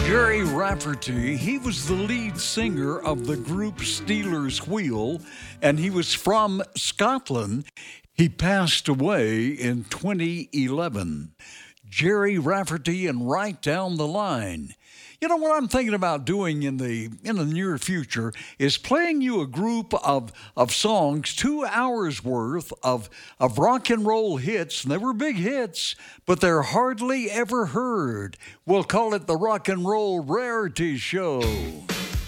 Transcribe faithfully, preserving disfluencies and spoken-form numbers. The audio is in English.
Gerry Rafferty, he was the lead singer of the group Stealers Wheel, and he was from Scotland. He passed away in twenty eleven. Gerry Rafferty and Right Down the Line. You know, what I'm thinking about doing in the in the near future is playing you a group of of songs, two hours worth of of rock and roll hits. And they were big hits, but they're hardly ever heard. We'll call it the Rock and Roll Rarity Show.